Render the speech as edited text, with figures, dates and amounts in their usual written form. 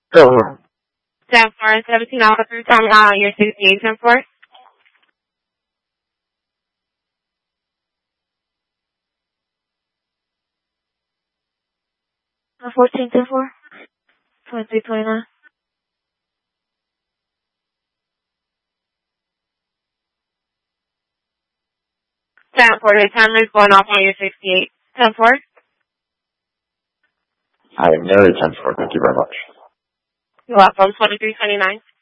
Oh, 10-4, 17 Alpha 3, Tom, your 68, 10-4. 14, 10-4. 23, 29. 10-4, the timer's going off on your 68, 10-4. I am married 10-4. Thank you very much. You're welcome, 23, 29.